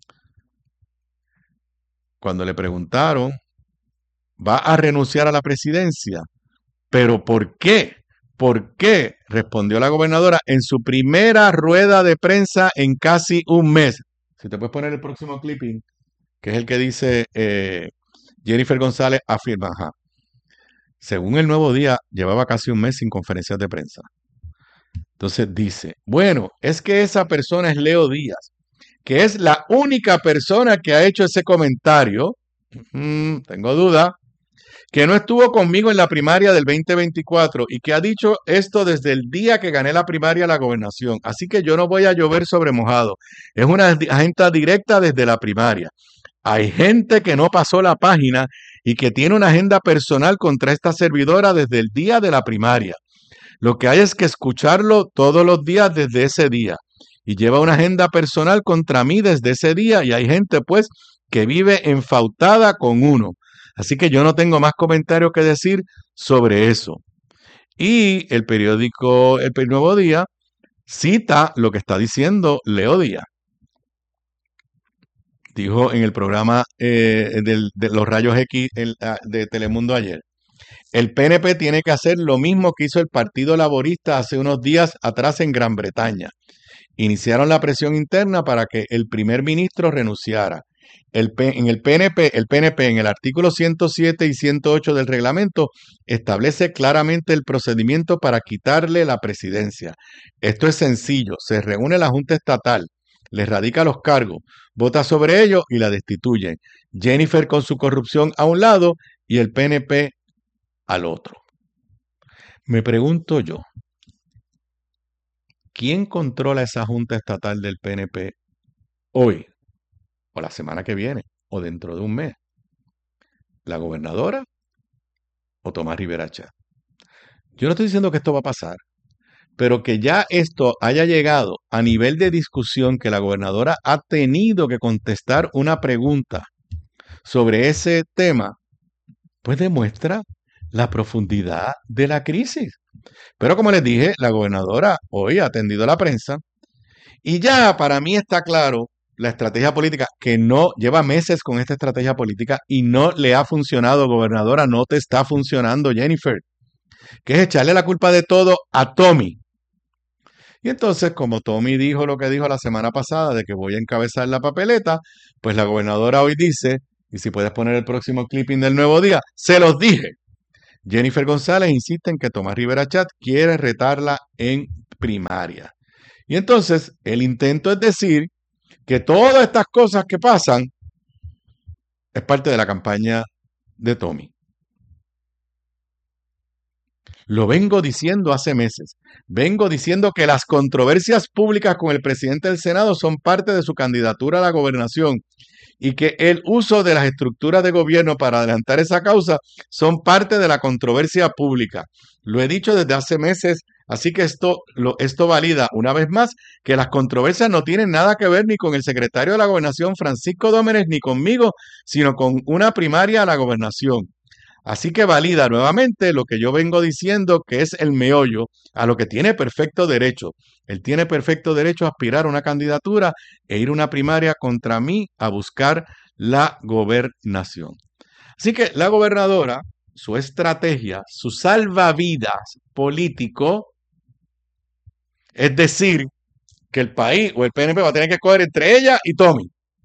Speaker 4: Cuando le preguntaron, ¿va a renunciar a la presidencia? ¿Pero por qué? ¿Por qué? Respondió la gobernadora en su primera rueda de prensa en casi un mes. Si te puedes poner el próximo clipping, que es el que dice eh, Jennifer González afirma, ajá. Según El Nuevo Día, llevaba casi un mes sin conferencias de prensa. Entonces dice, bueno, es que esa persona es Leo Díaz, que es la única persona que ha hecho ese comentario, mm, tengo duda, que no estuvo conmigo en la primaria del veinte veinticuatro y que ha dicho esto desde el día que gané la primaria a la gobernación. Así que yo no voy a llover sobre mojado. Es una agenda directa desde la primaria. Hay gente que no pasó la página y que tiene una agenda personal contra esta servidora desde el día de la primaria. Lo que hay es que escucharlo todos los días desde ese día. Y lleva una agenda personal contra mí desde ese día y hay gente pues que vive enfautada con uno. Así que yo no tengo más comentarios que decir sobre eso. Y el periódico El Nuevo Día cita lo que está diciendo Leo Díaz. Dijo en el programa eh, del, de los rayos X el, de Telemundo ayer. El P N P tiene que hacer lo mismo que hizo el Partido Laborista hace unos días atrás en Gran Bretaña. Iniciaron la presión interna para que el primer ministro renunciara. El P, en el P N P, el P N P, en el artículo ciento siete y ciento ocho del reglamento, establece claramente el procedimiento para quitarle la presidencia. Esto es sencillo. Se reúne la Junta Estatal, le radica los cargos, vota sobre ellos y la destituyen. Jennifer con su corrupción a un lado y el P N P al otro. Me pregunto yo, ¿quién controla esa Junta Estatal del P N P hoy? O la semana que viene, o dentro de un mes. ¿La gobernadora o Tomás Rivera Chat? Yo no estoy diciendo que esto va a pasar, pero que ya esto haya llegado a nivel de discusión que la gobernadora ha tenido que contestar una pregunta sobre ese tema, pues demuestra la profundidad de la crisis. Pero como les dije, la gobernadora hoy ha atendido a la prensa y ya para mí está claro la estrategia política, que no lleva meses con esta estrategia política y no le ha funcionado, gobernadora, no te está funcionando, Jennifer, que es echarle la culpa de todo a Tommy. Y entonces, como Tommy dijo lo que dijo la semana pasada de que voy a encabezar la papeleta, pues la gobernadora hoy dice, y si puedes poner el próximo clipping del Nuevo Día, se los dije. Jennifer González insiste en que Tomás Rivera Chat quiere retarla en primaria. Y entonces, el intento es decir que todas estas cosas que pasan es parte de la campaña de Tommy. Lo vengo diciendo hace meses. Vengo diciendo que las controversias públicas con el presidente del Senado son parte de su candidatura a la gobernación y que el uso de las estructuras de gobierno para adelantar esa causa son parte de la controversia pública. Lo he dicho desde hace meses, así que esto, lo, esto valida una vez más que las controversias no tienen nada que ver ni con el secretario de la Gobernación, Francisco Dómenes, ni conmigo, sino con una primaria a la gobernación. Así que valida nuevamente lo que yo vengo diciendo, que es el meollo, a lo que tiene perfecto derecho. Él tiene perfecto derecho a aspirar a una candidatura e ir a una primaria contra mí a buscar la gobernación. Así que la gobernadora, su estrategia, su salvavidas político, es decir, que el país o el P N P va a tener que escoger entre ella y Tommy.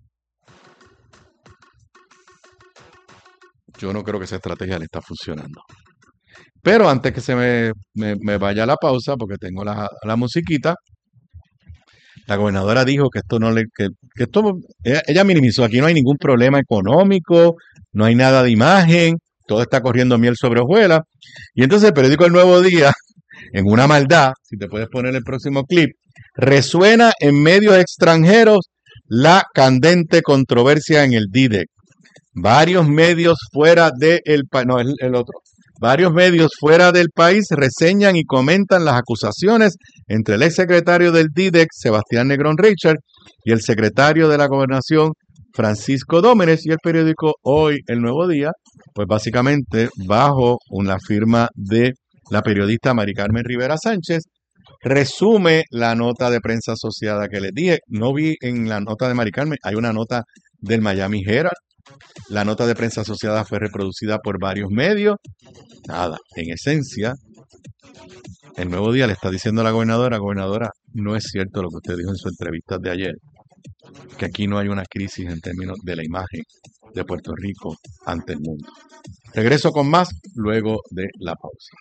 Speaker 4: Yo no creo que esa estrategia le está funcionando. Pero antes que se me, me, me vaya a la pausa, porque tengo la, la musiquita, la gobernadora dijo que esto no le... que, que esto, ella, ella minimizó, aquí no hay ningún problema económico, no hay nada de imagen, todo está corriendo miel sobre hojuelas. Y entonces el periódico El Nuevo Día, en una maldad, si te puedes poner el próximo clip, resuena en medios extranjeros la candente controversia en el D I D E C. Varios medios fuera del país, no, el, el otro, varios medios fuera del país reseñan y comentan las acusaciones entre el exsecretario del D I D E C, Sebastián Negrón Richard, y el secretario de la Gobernación, Francisco Dómenes, y el periódico Hoy, El Nuevo Día, pues básicamente bajo una firma de la periodista Mari Carmen Rivera Sánchez, resume la nota de prensa asociada que les dije. No vi en la nota de Mari Carmen, hay una nota del Miami Herald. La nota de prensa asociada fue reproducida por varios medios. Nada, en esencia, El Nuevo Día le está diciendo a la gobernadora, gobernadora, no es cierto lo que usted dijo en su entrevista de ayer, que aquí no hay una crisis en términos de la imagen de Puerto Rico ante el mundo. Regreso con más luego de la pausa.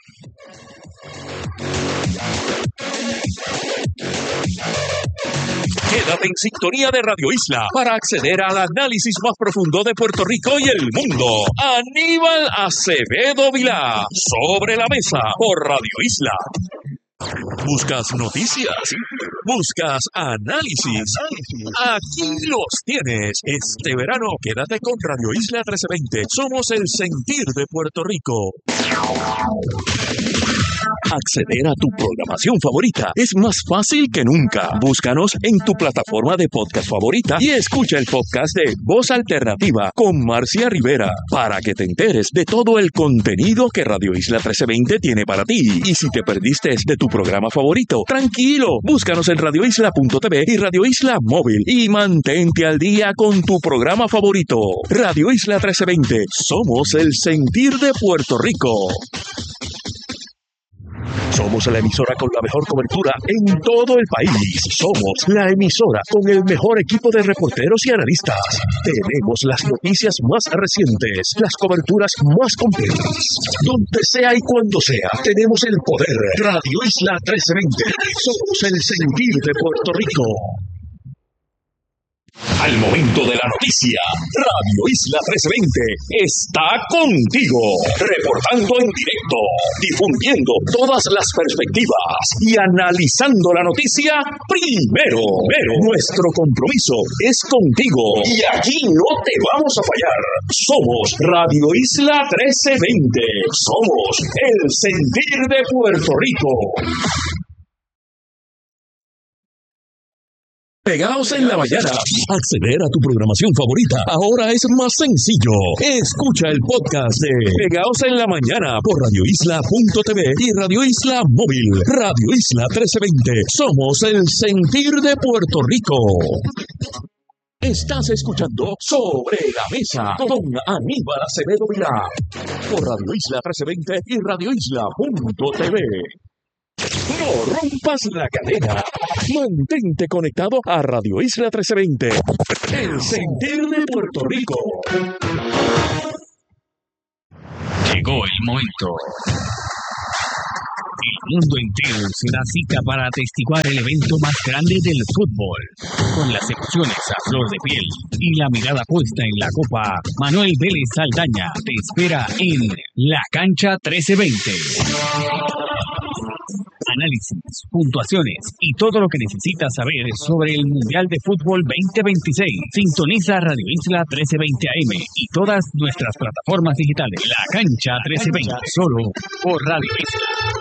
Speaker 3: Quédate en sintonía de Radio Isla para acceder al análisis más profundo de Puerto Rico y el mundo. Aníbal Acevedo Vilá, Sobre la Mesa por Radio Isla. ¿Buscas noticias? ¿Buscas análisis? Aquí los tienes. Este verano quédate con Radio Isla trece veinte. Somos el sentir de Puerto Rico. Acceder a tu programación favorita es más fácil que nunca. Búscanos en tu plataforma de podcast favorita y escucha el podcast de Voz Alternativa con Marcia Rivera para que te enteres de todo el contenido que Radio Isla trece veinte tiene para ti. Y si te perdiste de tu programa favorito, tranquilo, búscanos en radio isla punto t v y Radio Isla Móvil y mantente al día con tu programa favorito. Radio Isla trece veinte, somos el sentir de Puerto Rico. Somos la emisora con la mejor cobertura en todo el país. Somos la emisora con el mejor equipo de reporteros y analistas. Tenemos las noticias más recientes, las coberturas más completas. Donde sea y cuando sea, tenemos el poder. Radio Isla trece veinte. Somos el sentir de Puerto Rico. Al momento de la noticia, Radio Isla trece veinte está contigo, reportando en directo, difundiendo todas las perspectivas y analizando la noticia primero. Pero nuestro compromiso es contigo y aquí no te vamos a fallar. Somos Radio Isla trece veinte. Somos el sentir de Puerto Rico. Pegaos en la mañana. Acceder a tu programación favorita ahora es más sencillo. Escucha el podcast de Pegaos en la mañana por radio isla punto t v y Radio Isla Móvil. Radio Isla trece veinte. Somos el sentir de Puerto Rico. Estás escuchando Sobre la Mesa con Aníbal Acevedo Vilá por Radio Isla trece veinte y radio isla punto t v. No rompas la cadena. Mantente conectado a Radio Isla trece veinte, el sentir de Puerto Rico.
Speaker 9: Llegó el momento. El mundo entero se da cita para atestiguar el evento más grande del fútbol. Con las emociones a flor de piel y la mirada puesta en la copa, Manuel Vélez Saldaña te espera en La Cancha trece veinte. Análisis, puntuaciones y todo lo que necesitas saber sobre el Mundial de Fútbol veinte veintiséis. Sintoniza Radio Isla trece veinte A M y todas nuestras plataformas digitales. La Cancha trece veinte, solo por Radio Isla.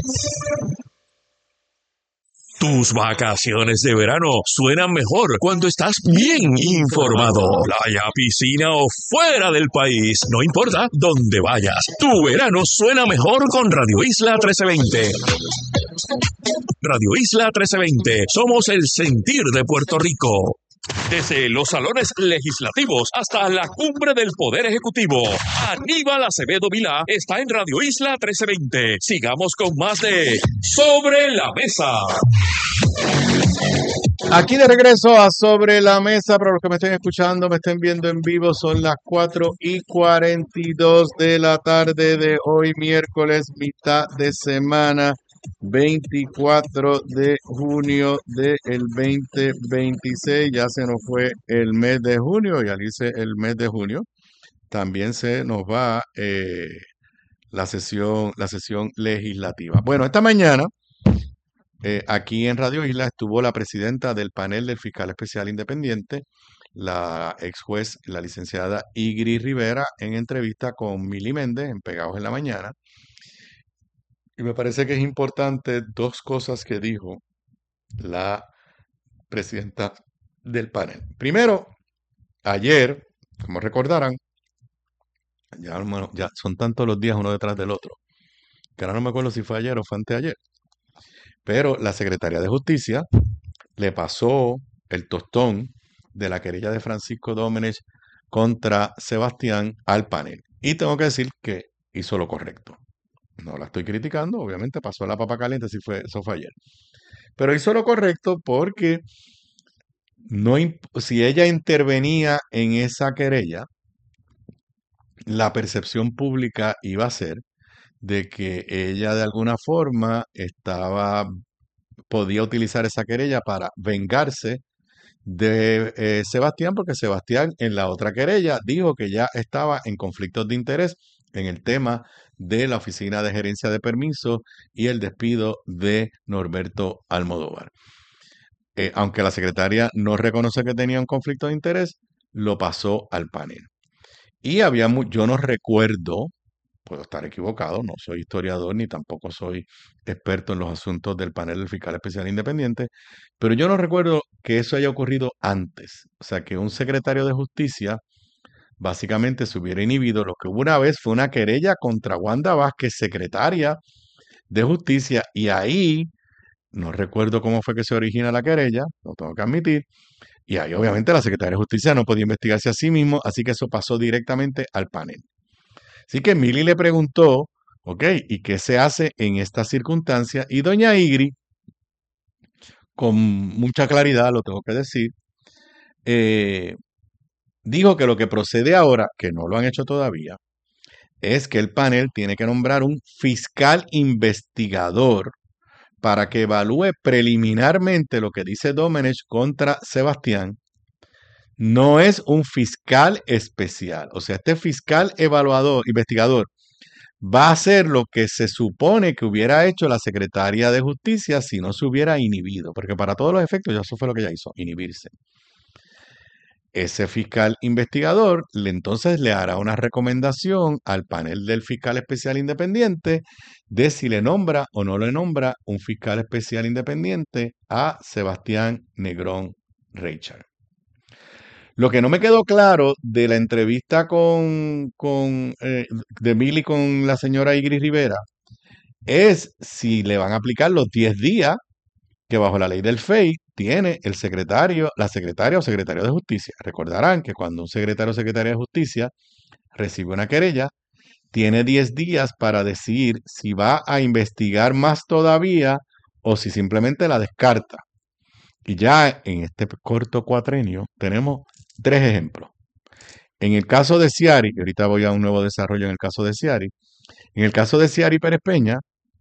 Speaker 3: Tus vacaciones de verano suenan mejor cuando estás bien informado. Playa, piscina o fuera del país, no importa dónde vayas. Tu verano suena mejor con Radio Isla trece veinte. Radio Isla trece veinte, somos el sentir de Puerto Rico. Desde los salones legislativos hasta la cumbre del Poder Ejecutivo, Aníbal Acevedo Vilá está en Radio Isla trece veinte. Sigamos con más de Sobre la Mesa.
Speaker 4: Aquí de regreso a Sobre la Mesa. Para los que me estén escuchando, me estén viendo en vivo, son las cuatro y cuarenta y dos de la tarde de hoy, miércoles, mitad de semana, veinticuatro de junio del veinte veintiséis. Ya se nos fue el mes de junio, y al irse el mes de junio, también se nos va eh, la sesión, la sesión legislativa. Bueno, esta mañana, eh, aquí en Radio Isla, estuvo la presidenta del panel del fiscal especial independiente, la ex juez, la licenciada Igris Rivera, en entrevista con Mili Méndez en Pegados en la Mañana. Y me parece que es importante dos cosas que dijo la presidenta del panel. Primero, ayer, como recordarán, ya, bueno, ya son tantos los días uno detrás del otro, que ahora no me acuerdo si fue ayer o fue anteayer, pero la Secretaría de Justicia le pasó el tostón de la querella de Francisco Domenech contra Sebastián al panel. Y tengo que decir que hizo lo correcto. No la estoy criticando, obviamente pasó la papa caliente, si fue, eso fue ayer. Pero hizo lo correcto porque no, si ella intervenía en esa querella, la percepción pública iba a ser de que ella de alguna forma estaba, podía utilizar esa querella para vengarse de eh, Sebastián, porque Sebastián en la otra querella dijo que ya estaba en conflictos de interés en el tema de la Oficina de Gerencia de Permisos y el despido de Norberto Almodóvar. Eh, aunque la secretaria no reconoce que tenía un conflicto de interés, lo pasó al panel. Y había, yo no recuerdo, puedo estar equivocado, no soy historiador ni tampoco soy experto en los asuntos del panel del fiscal especial independiente, pero yo no recuerdo que eso haya ocurrido antes. O sea, que un secretario de justicia básicamente se hubiera inhibido. Lo que hubo una vez fue una querella contra Wanda Vázquez, secretaria de justicia, y ahí, no recuerdo cómo fue que se origina la querella, lo tengo que admitir, y ahí obviamente la secretaria de justicia no podía investigarse a sí mismo, así que eso pasó directamente al panel. Así que Mili le preguntó, ok, ¿y qué se hace en esta circunstancia? Y doña Igri, con mucha claridad, lo tengo que decir, eh, dijo que lo que procede ahora, que no lo han hecho todavía, es que el panel tiene que nombrar un fiscal investigador para que evalúe preliminarmente lo que dice Domenech contra Sebastián. No es un fiscal especial. O sea, este fiscal evaluador, investigador, va a hacer lo que se supone que hubiera hecho la secretaria de Justicia si no se hubiera inhibido. Porque para todos los efectos, ya eso fue lo que ella hizo, inhibirse. Ese fiscal investigador le, entonces le hará una recomendación al panel del fiscal especial independiente de si le nombra o no le nombra un fiscal especial independiente a Sebastián Negrón Reichard. Lo que no me quedó claro de la entrevista con, con eh, de Mili con la señora Igris Rivera es si le van a aplicar los diez días que bajo la ley del F E I tiene el secretario, la secretaria o secretario de Justicia. Recordarán que cuando un secretario o secretaria de Justicia recibe una querella, tiene diez días para decidir si va a investigar más todavía o si simplemente la descarta. Y ya en este corto cuatrenio tenemos tres ejemplos. En el caso de Ciari, y ahorita voy a un nuevo desarrollo en el caso de Ciari, en el caso de Ciari Pérez Peña,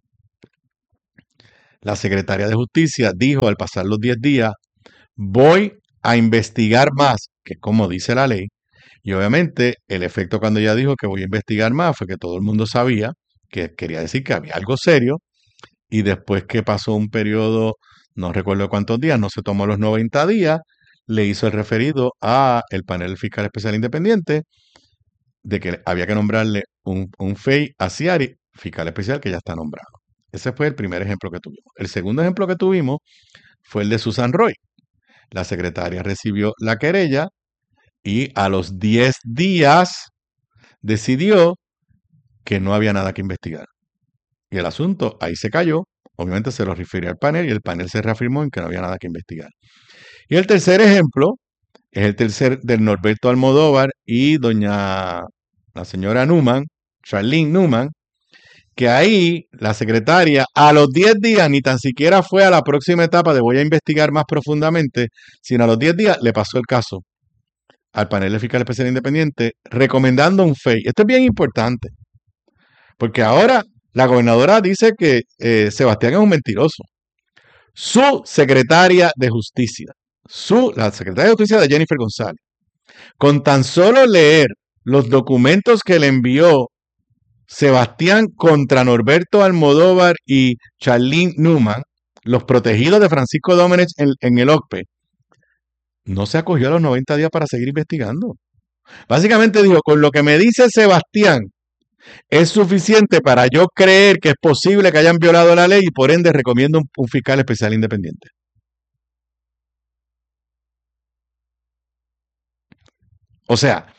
Speaker 4: la secretaria de Justicia dijo al pasar los diez días, voy a investigar más, que como dice la ley, y obviamente el efecto cuando ella dijo que voy a investigar más fue que todo el mundo sabía que quería decir que había algo serio, y después que pasó un periodo, no recuerdo cuántos días, no se tomó los noventa días, le hizo el referido a el panel fiscal especial independiente de que había que nombrarle un, un F E I a Ciari, fiscal especial que ya está nombrado. Ese fue el primer ejemplo que tuvimos. El segundo ejemplo que tuvimos fue el de Susan Roy. La secretaria recibió la querella y a los diez días decidió que no había nada que investigar. Y el asunto ahí se cayó. Obviamente se lo refirió al panel y el panel se reafirmó en que no había nada que investigar. Y el tercer ejemplo es el tercer del Norberto Almodóvar y doña la señora Newman, Charlene Newman, que ahí la secretaria a los diez días ni tan siquiera fue a la próxima etapa de voy a investigar más profundamente, sino a los diez días le pasó el caso al panel de fiscal especial independiente recomendando un F E I. Esto es bien importante, porque ahora la gobernadora dice que eh, Sebastián es un mentiroso. Su secretaria de justicia, su, la secretaria de justicia de Jennifer González, con tan solo leer los documentos que le envió Sebastián contra Norberto Almodóvar y Charlene Newman, los protegidos de Francisco Domenech en, en el O C P E, no se acogió a los noventa días para seguir investigando. Básicamente dijo, con lo que me dice Sebastián, es suficiente para yo creer que es posible que hayan violado la ley y por ende recomiendo un, un fiscal especial independiente. O sea,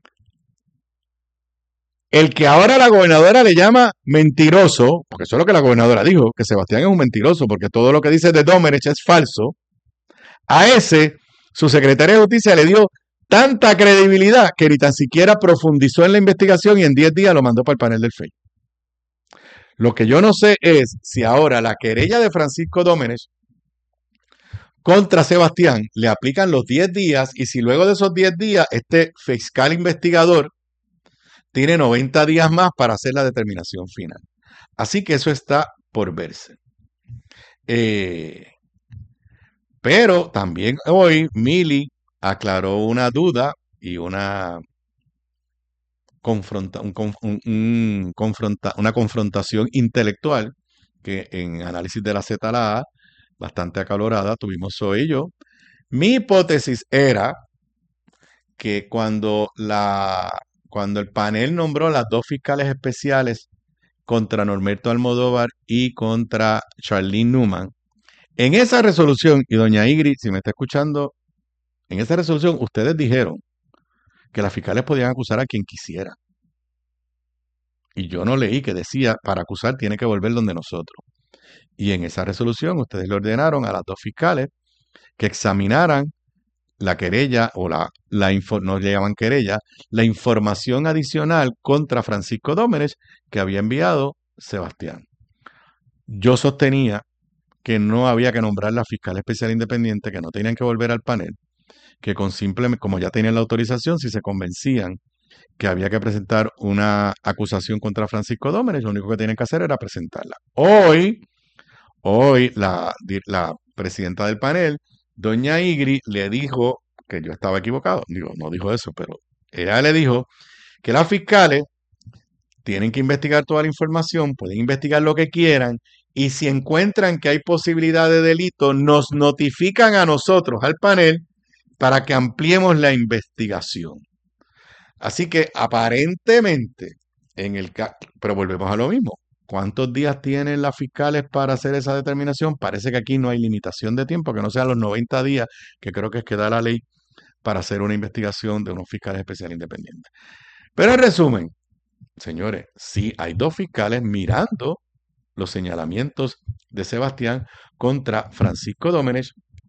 Speaker 4: el que ahora la gobernadora le llama mentiroso, porque eso es lo que la gobernadora dijo, que Sebastián es un mentiroso porque todo lo que dice de Domenech es falso, a ese su secretaria de justicia le dio tanta credibilidad que ni tan siquiera profundizó en la investigación y en diez días lo mandó para el panel del F E I. Lo que yo no sé es si ahora la querella de Francisco Domenech contra Sebastián le aplican los diez días y si luego de esos diez días este fiscal investigador tiene noventa días más para hacer la determinación final. Así que eso está por verse. Eh, pero también hoy Mili aclaró una duda y una, confronta, un, un, un, confronta, una confrontación intelectual que en análisis de la Z la A, bastante acalorada, tuvimos hoy y yo. Mi hipótesis era que cuando, la, cuando el panel nombró las dos fiscales especiales contra Norberto Almodóvar y contra Charlene Newman, en esa resolución, y doña Igri, si me está escuchando, en esa resolución ustedes dijeron que las fiscales podían acusar a quien quisiera. Y yo no leí que decía, para acusar tiene que volver donde nosotros. Y en esa resolución ustedes le ordenaron a las dos fiscales que examinaran la querella, o la, la no le llaman querella, la información adicional contra Francisco Domenech que había enviado Sebastián. Yo sostenía que no había que nombrar la fiscal especial independiente, que no tenían que volver al panel, que con simplemente, como ya tenían la autorización, si se convencían que había que presentar una acusación contra Francisco Domenech, lo único que tenían que hacer era presentarla. Hoy, hoy la, la presidenta del panel, doña Igri, le dijo que yo estaba equivocado. Digo, no dijo eso, pero ella le dijo que las fiscales tienen que investigar toda la información, pueden investigar lo que quieran, y si encuentran que hay posibilidad de delito, nos notifican a nosotros, al panel, para que ampliemos la investigación. Así que aparentemente, en el caso, pero volvemos a lo mismo. ¿Cuántos días tienen las fiscales para hacer esa determinación? Parece que aquí no hay limitación de tiempo, que no sean los noventa días, que creo que es que da la ley para hacer una investigación de unos fiscales especiales independientes. Pero en resumen, señores, sí hay dos fiscales mirando los señalamientos de Sebastián contra Francisco Domenech,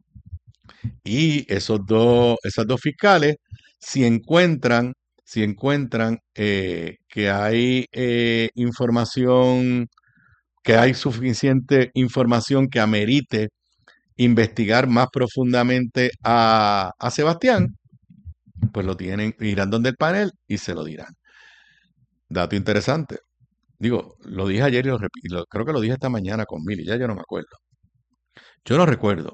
Speaker 4: y esos dos, esas dos fiscales, si encuentran, si encuentran eh, que hay eh, información, que hay suficiente información que amerite investigar más profundamente a, a Sebastián, pues lo tienen, irán donde el panel y se lo dirán. Dato interesante. Digo, lo dije ayer y lo, repito, creo que lo dije esta mañana con Mili, ya yo no me acuerdo. Yo no recuerdo